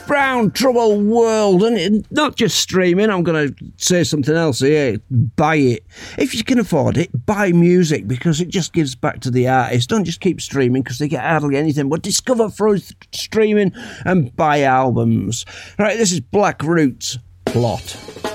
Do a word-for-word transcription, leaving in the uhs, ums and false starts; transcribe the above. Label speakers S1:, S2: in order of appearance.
S1: Brown Trouble World, and it, not just streaming. I'm going to say something else here. Buy it. If you can afford it, buy music, because it just gives back to the artist. Don't just keep streaming, because they get hardly anything, but discover through streaming and buy albums. Right, this is Black Roots, Plot.